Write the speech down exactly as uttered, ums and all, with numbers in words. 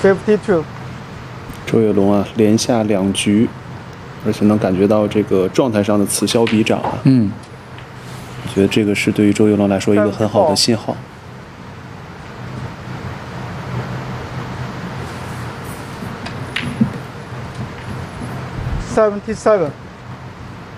fifty-two。 周跃龙啊，连下两局，而且能感觉到这个状态上的此消彼长啊。 嗯， 我觉得这个是对于周跃龙来说一个很好的信号。 seventy-seven。